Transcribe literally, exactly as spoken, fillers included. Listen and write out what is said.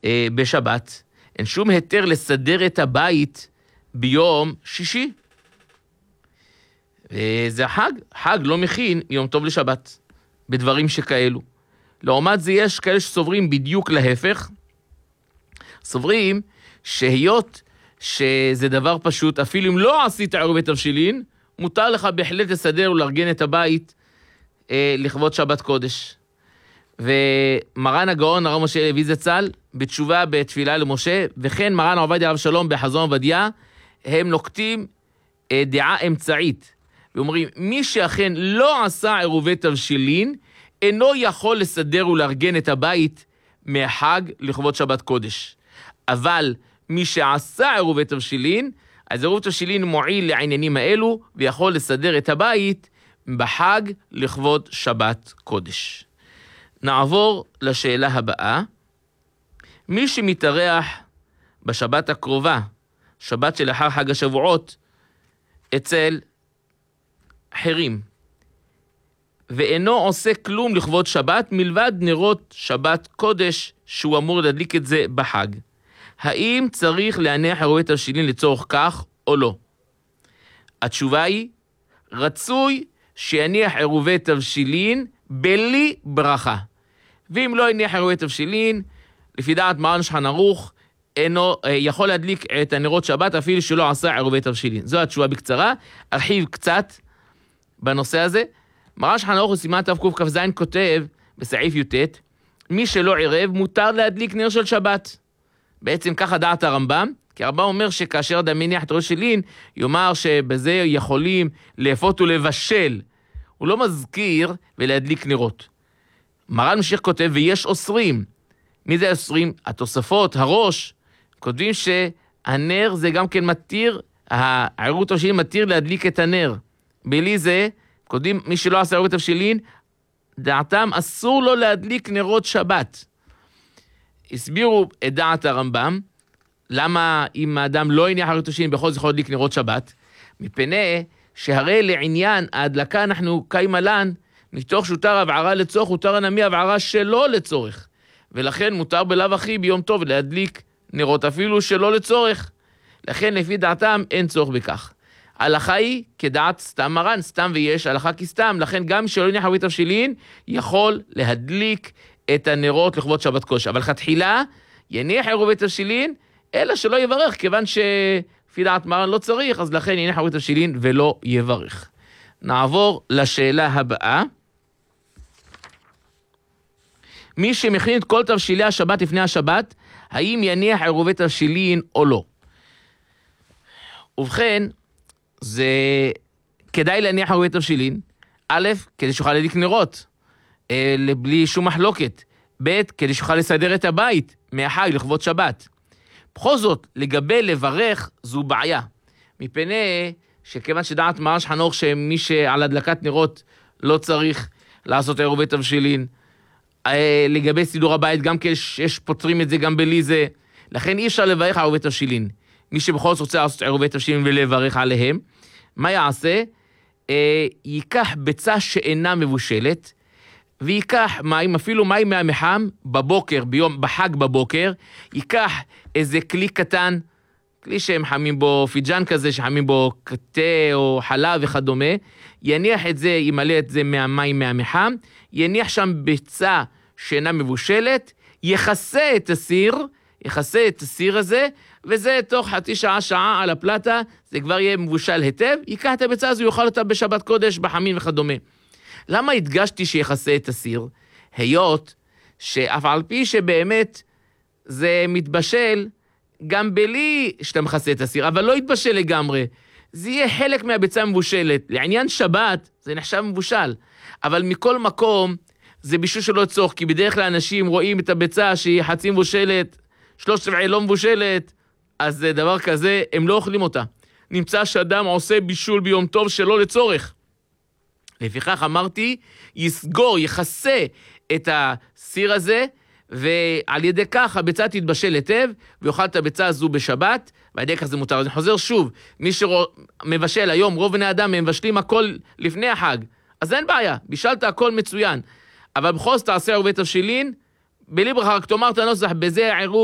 אה, בשבת, אין שום היתר לסדר את הבית ביום שישי. וזה החג, חג לא מכין יום טוב לשבת, בדברים שכאלו. לעומת זה יש כאלה שסוברים בדיוק להפך, סוברים שהיות שזה דבר פשוט, אפילו אם לא עשית עירובי תבשילין, מותר לך בהחלט לסדר ולארגן את הבית אה, לכבוד שבת קודש. ומרן הגאון הרב משה לוי זצ"ל, בתשובה בתפילה למשה, וכן מרן עובדיה הרב שלום בחזון עובדיה, הם נוקטים אה, דעה אמצעית, ואומרים, מי שאכן לא עשה עירובי תבשילין, אינו יכול לסדר ולארגן את הבית מהחג לכבוד שבת קודש. אבל מי שעשה עירובי תבשילין, אז עירובי תבשילין מועיל לעניינים האלו, ויכול לסדר את הבית בחג לכבוד שבת קודש. נעבור לשאלה הבאה. מי שמתארח בשבת הקרובה, שבת שלאחר חג השבועות, אצל אחרים, ואינו עושה כלום לכבוד שבת, מלבד נרות שבת קודש, שהוא אמור להדליק את זה בחג. האם צריך להניח עירובי תבשילין לצורך כך או לא? התשובה היא, רצוי שיניח עירובי תבשילין בלי ברכה. ואם לא יניח עירובי תבשילין, לפי דעת מרן שולחן ערוך, אינו יכול להדליק את הנרות שבת אפילו שלא עשה עירובי תבשילין. זו התשובה בקצרה. ארחיב קצת בנושא הזה. מרן שולחן ערוך בסימן תקכ"ז כותב בסעיף י"ט, מי שלא עירב מותר להדליק נר של שבת. בעצם ככה דעת הרמב"ם, כי הרמב"ם אומר שכאשר אדם מניח את עירובי תבשילין, יאמר שבזה יכולים לאפות ולבשל. הוא לא מזכיר ולהדליק נרות. מרן ממשיך כותב, ויש אוסרים. מי זה אוסרים? התוספות, הראש, כותבים שהנר זה גם כן מתיר, העירובי תבשילין מתיר להדליק את הנר. בלי זה, כותבים, מי שלא עשה עירובי תבשילין, דעתם אסור לו להדליק נרות שבת. הסבירו את דעת הרמב"ם, למה אם האדם לא יניח עירובי תבשילין, בכל זאת יכול להדליק נרות שבת, מפני שהרי לעניין ההדלקה אנחנו קיימה לן, מתוך שהותר הבערה לצורך, הותר הנמי הבערה שלא לצורך. ולכן מותר בלאו הכי ביום טוב להדליק נרות אפילו שלא לצורך. לכן לפי דעתם אין צורך בכך. ההלכה היא כדעת סתם מרן, סתם ויש, הלכה כסתם, לכן גם שלא יניח עירובי תבשילין, יכול להדליק את הנרות לכבוד שבת קודש. אבל תחילה יניח עירובי תבשילין, אלא שלא יברך, כיוון שלפי דעת מרן לא צריך, אז לכן יניח עירובי תבשילין ולא יברך. נעבור לשאלה הבאה. מי שמכין את כל תבשילי השבת לפני השבת, האם יניח עירובי תבשילין או לא? ובכן, זה כדאי להניח עירובי תבשילין, א', כדי שיוכל להדליק נרות, אה, בלי שום מחלוקת, ב', כדי שיוכל לסדר את הבית מהחג לכבוד שבת. בכל זאת, לגבי לברך, זו בעיה, מפני שכיוון שדעת מרן שולחן ערוך שמי שעל הדלקת נרות לא צריך לעשות עירובי תבשילין, אה, לגבי סידור הבית גם יש, יש פותרים את זה גם בלי זה, לכן אי אפשר לברך עירובי תבשילין. מי שבכל זאת רוצה לעשות עירובי תבשילין ולברך עליהם, מה יעשה? אה, ייקח ביצה שאינה מבושלת, ויקח מים, אפילו מים מהמחם, בבוקר, ביום, בחג בבוקר, ייקח איזה כלי קטן, כלי שהם חמים בו, פיג'ן כזה שחמים בו קטה או חלב וכדומה, יניח את זה, ימלא את זה מהמים מהמחם, יניח שם ביצה שאינה מבושלת, יחסה את הסיר, יחסה את הסיר הזה, וזה תוך חצי שעה, שעה על הפלטה, זה כבר יהיה מבושל היטב, ייקח את הביצה הזו, יאכל אותה בשבת קודש, בחמים וכדומה. למה הדגשתי שיחסה את הסיר? היות שאף על פי שבאמת זה מתבשל, גם בלי שאתה מחסה את הסיר, אבל לא יתבשל לגמרי. זה יהיה חלק מהביצה מבושלת. לעניין שבת, זה נחשב מבושל. אבל מכל מקום, זה בישול שלא צורך, כי בדרך כלל אנשים רואים את הביצה שהיא חצי מבושלת, שלושת רבעי לא מבושלת, אז זה דבר כזה, הם לא אוכלים אותה. נמצא שאדם עושה בישול ביום טוב שלא לצורך. לפיכך אמרתי, יסגור, יחסה את הסיר הזה, ועל ידי כך הביצה תתבשל היטב, ויאכל את הביצה הזו בשבת, ועל ידי כך זה מותר. אז אני חוזר שוב, מי שמבשל היום, רוב בני אדם מבשלים הכל לפני החג, אז אין בעיה, בישלת הכל מצוין, אבל בכל זאת תעשה עירובי תבשילין, בלי ברכה, רק תאמר את הנוסח, בזה העירוב,